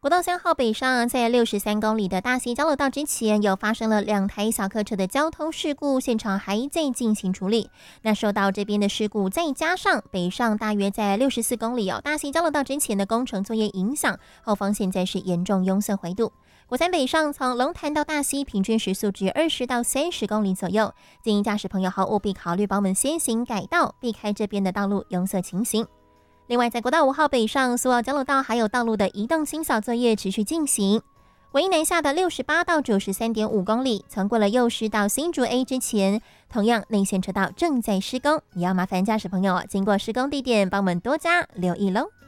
国道3号北上，在63公里的大溪交流道之前，有发生了2台小客车的交通事故，现场还在进行处理。那受到这边的事故，再加上北上大约在64公里大溪交流道之前的工程作业影响，后方现在是严重拥塞回堵。国三北上从龙潭到大溪，平均时速只20到30公里左右，建议驾驶朋友务必考虑帮我们先行改道，避开这边的道路拥塞情形。另外，在国道5号北上苏澳交流道还有道路的移动清扫作业持续进行。唯一南下的68到93.5公里，从过了幼师到新竹 A 之前，同样内线车道正在施工，也要麻烦驾驶朋友经过施工地点帮我们多加留意喽。